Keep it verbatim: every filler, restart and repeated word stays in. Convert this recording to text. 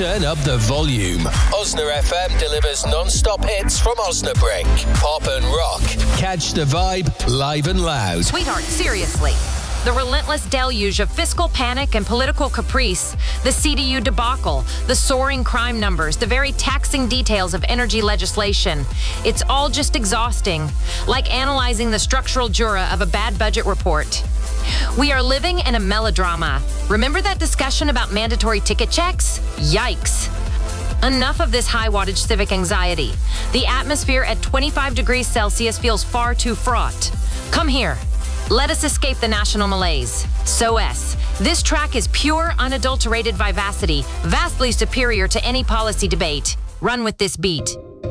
Turn up the volume. Osna F M delivers non-stop hits from Osnabrück. Pop and rock. Catch the vibe live and loud. Sweetheart, seriously. The relentless deluge of fiscal panic and political caprice, the C D U debacle, the soaring crime numbers, the very taxing details of energy legislation. It's all just exhausting, like analyzing the structural jura of a bad budget report. We are living in a melodrama. Remember that discussion about mandatory ticket checks? Yikes. Enough of this high wattage civic anxiety. The atmosphere at twenty-five degrees Celsius feels far too fraught. Come here. Let us escape the national malaise. S O S. This track is pure, unadulterated vivacity, vastly superior to any policy debate. Run with this beat.